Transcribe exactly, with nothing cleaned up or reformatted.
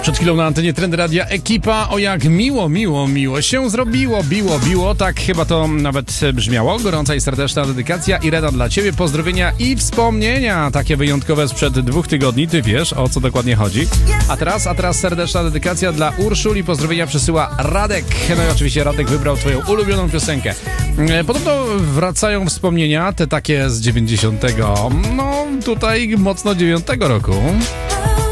Przed chwilą na antenie Trendy Radia ekipa, o jak miło, miło, miło się zrobiło, biło, biło, tak chyba to nawet brzmiało. Gorąca i serdeczna dedykacja Irena dla Ciebie, pozdrowienia i wspomnienia, takie wyjątkowe sprzed dwóch tygodni, Ty wiesz, o co dokładnie chodzi. A teraz, a teraz serdeczna dedykacja dla Urszuli, pozdrowienia przesyła Radek. No i oczywiście Radek wybrał Twoją ulubioną piosenkę. Podobno wracają wspomnienia, te takie z dziewięćdziesiątego, no tutaj mocno dziewiątego roku.